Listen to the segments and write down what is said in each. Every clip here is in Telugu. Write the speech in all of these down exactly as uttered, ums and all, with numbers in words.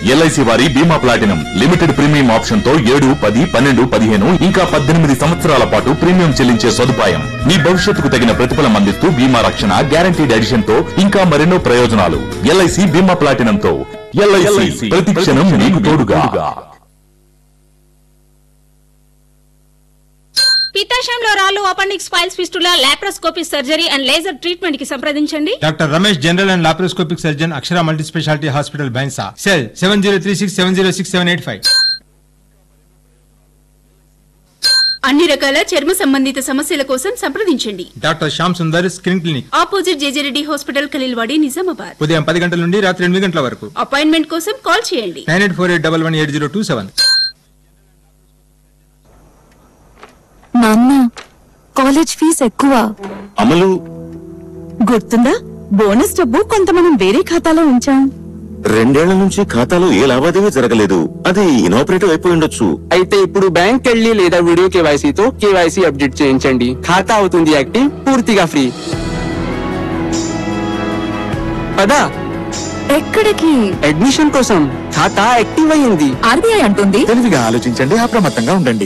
ఎల్ఐసి వారి బీమా ప్లాటినం లిమిటెడ్ ప్రీమియం ఆప్షన్ తో ఏడు పది పన్నెండు పదిహేను ఇంకా పద్దెనిమిది సంవత్సరాల పాటు ప్రీమియం చెల్లించే సదుపాయం. మీ భవిష్యత్తుకు తగిన ప్రతిఫలం అందిస్తూ బీమా రక్షణ, గ్యారంటీడ్ ఎడిషన్ తో ఇంకా మరెన్నో ప్రయోజనాలు. ఎల్ఐసి బీమా ప్లాటినం తో ఎల్ఐసి ప్రతి క్షణం మీకు తోడుగా. పిత్తాశయంలో రాళ్ళు, appendix, files, fistula, laparoscopy surgery and laser treatment కి సంప్రదించండి. Doctor Ramesh, general and laparoscopic surgeon, Akshara multi speciality hospital, Bhainsa. Cell seven zero three six seven zero six seven eight five. అన్ని రకాల చర్మ సంబంధిత సమస్యల కోసం సంప్రదించండి. Doctor Shyam Sundar, skin clinic, opposite JJ Reddy hospital, Khaleelwadi, Nizamabad. ఉదయం పది గంటల నుండి రాత్రి ఎనిమిది గంటల వరకు. అపాయింట్మెంట్ కోసం కాల్ చేయండి. Nine eight four eight double one eight zero two seven. నాన్న, కాలేజ్ ఫీజు ఎక్కువ. అమలు, గుర్తుందా? బోనస్ డబ్బు కొంత మనం వేరే ఖాతాలో ఉంచాం. రెండేళ్ల నుంచి ఖాతాలో ఏ లావాదేవీ జరగలేదు. అది ఇనాపరేటివ్ అయిపోయి ఉండొచ్చు. అయితే ఇప్పుడు బ్యాంక్ వెళ్ళి లేదా వీడియో కేవైసీతో కేవైసీ అప్డేట్ చేయించండి. ఖాతా అవుతుంది యాక్టివ్, పూర్తిగా ఫ్రీ. పదా ఎక్కడికి? అడ్మిషన్ కోసం. ఖాతా యాక్టివ్ అయ్యింది. ఆర్బీఐ అంటుంది తెలివిగా ఆలోచించండి, అప్రమత్తంగా ఉండండి.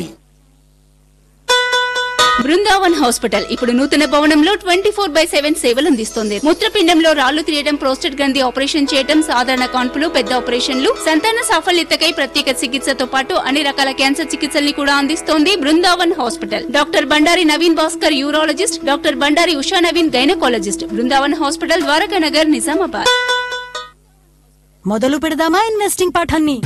బృందావన్ హాస్పిటల్ ఇప్పుడు నూతన భవనంలో ట్వంటీ ఫోర్ బై సెవెన్ సేవలు అందిస్తోంది. మూత్రపిండంలో రాళ్లు తీయడం, ప్రోస్టేట్ గ్రంథి ఆపరేషన్ చేయడం, సాధారణ కాన్పులు, పెద్ద ఆపరేషన్లు, సంతాన సాఫల్యతకై ప్రత్యేక చికిత్సతో పాటు అన్ని రకాల క్యాన్సర్ చికిత్సల్ని కూడా అందిస్తోంది Brindavan hospital. Doctor Bandari Naveen Bhaskar urologist, doctor Bandari Usha Naveen gynaecologist. Brindavan hospital, Dwaraka Nagar, Nizamabad. మొదలు పెడదామా ఇన్వెస్టింగ్ పాఠాన్ని?